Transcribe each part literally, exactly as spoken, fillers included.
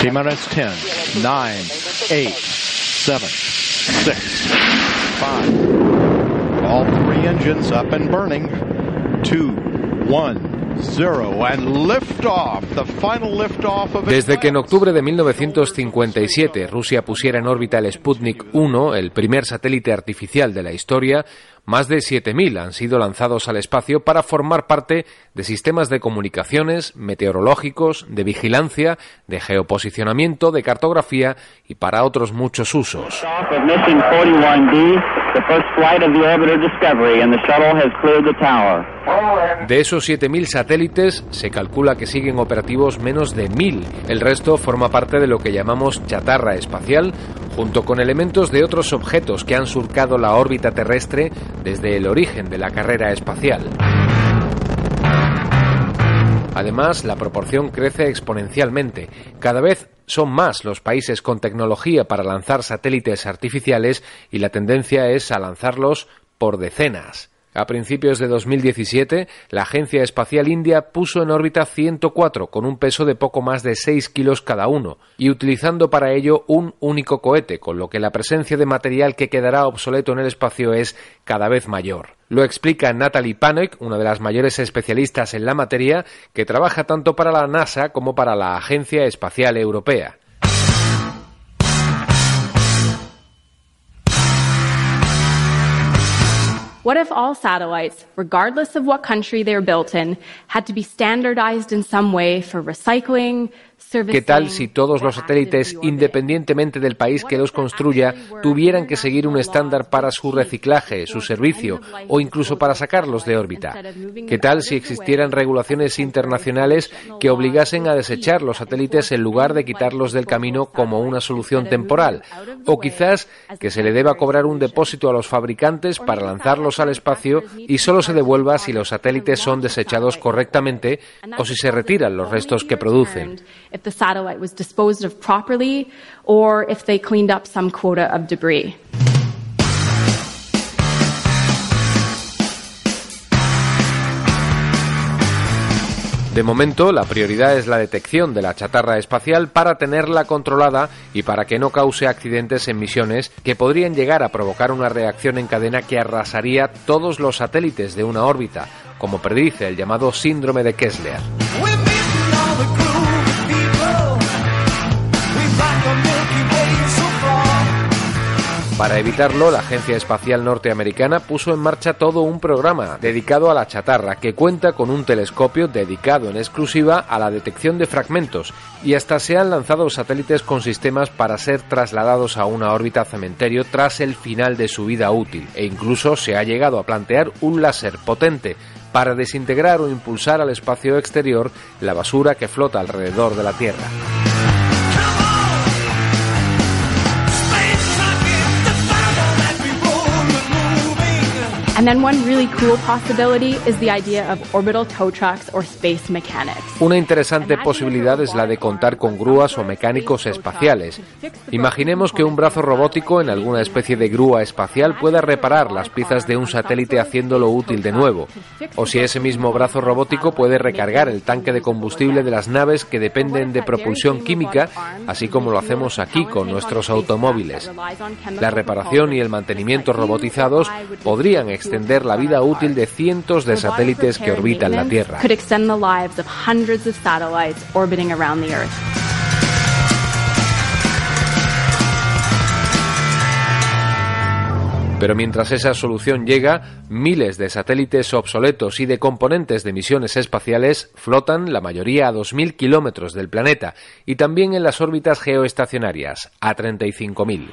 T-minus ten, nine, eight, seven, six, five. All three engines up and burning. Two, one. Desde que en octubre de mil novecientos cincuenta y siete Rusia pusiera en órbita el Sputnik uno, el primer satélite artificial de la historia, más de siete mil han sido lanzados al espacio para formar parte de sistemas de comunicaciones, meteorológicos, de vigilancia, de geoposicionamiento, de cartografía y para otros muchos usos. De esos siete mil satélites, se calcula que siguen operativos menos de mil. El resto forma parte de lo que llamamos chatarra espacial, junto con elementos de otros objetos que han surcado la órbita terrestre desde el origen de la carrera espacial. Además, la proporción crece exponencialmente. Cada vez son más los países con tecnología para lanzar satélites artificiales y la tendencia es a lanzarlos por decenas. A principios de dos mil diecisiete, la Agencia Espacial India puso en órbita ciento cuatro con un peso de poco más de seis kilos cada uno y utilizando para ello un único cohete, con lo que la presencia de material que quedará obsoleto en el espacio es cada vez mayor. Lo explica Natalie Panek, una de las mayores especialistas en la materia, que trabaja tanto para la NASA como para la Agencia Espacial Europea. What if all satellites, regardless of what country they're built in, had to be standardized in some way for recycling, ¿Qué tal si todos los satélites, independientemente del país que los construya, tuvieran que seguir un estándar para su reciclaje, su servicio o incluso para sacarlos de órbita? ¿Qué tal si existieran regulaciones internacionales que obligasen a desechar los satélites en lugar de quitarlos del camino como una solución temporal? O quizás que se le deba cobrar un depósito a los fabricantes para lanzarlos al espacio y solo se devuelva si los satélites son desechados correctamente o si se retiran los restos que producen. If the satellite was disposed of properly or if they cleaned up some quota of debris. De momento, la prioridad es la detección de la chatarra espacial para tenerla controlada y para que no cause accidentes en misiones que podrían llegar a provocar una reacción en cadena que arrasaría todos los satélites de una órbita, como predice el llamado síndrome de Kessler. Para evitarlo, la Agencia Espacial Norteamericana puso en marcha todo un programa dedicado a la chatarra que cuenta con un telescopio dedicado en exclusiva a la detección de fragmentos y hasta se han lanzado satélites con sistemas para ser trasladados a una órbita cementerio tras el final de su vida útil e incluso se ha llegado a plantear un láser potente para desintegrar o impulsar al espacio exterior la basura que flota alrededor de la Tierra. And then one really cool possibility is the idea of orbital tow trucks or space mechanics. Una interesante posibilidad es la de contar con grúas o mecánicos espaciales. Imaginemos que un brazo robótico en alguna especie de grúa espacial pueda reparar las piezas de un satélite haciéndolo útil de nuevo. O si ese mismo brazo robótico puede recargar el tanque de combustible de las naves que dependen de propulsión química, así como lo hacemos aquí con nuestros automóviles. La reparación y el mantenimiento robotizados podrían extender la vida útil de cientos de satélites que orbitan la Tierra. Pero mientras esa solución llega, miles de satélites obsoletos y de componentes de misiones espaciales flotan, la mayoría a dos mil kilómetros del planeta, y también en las órbitas geoestacionarias, a treinta y cinco mil.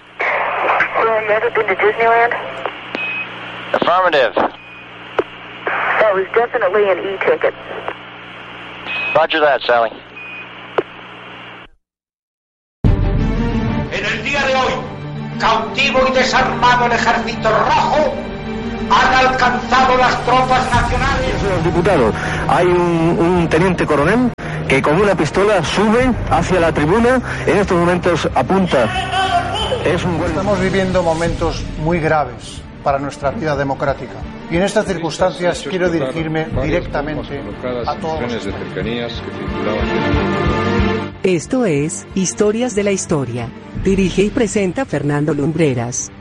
Affirmative. That was definitely an e-ticket. Roger that, Sally. En el día de hoy, cautivo y desarmado el Ejército Rojo, han alcanzado las tropas nacionales. Señor diputado, hay un, un teniente coronel que con una pistola sube hacia la tribuna, en estos momentos apunta. Es un buen... Estamos viviendo momentos muy graves para nuestra vida democrática. Y en estas circunstancias quiero dirigirme directamente a todos los Esto es Historias de la Historia. Dirige y presenta Fernando Lumbreras.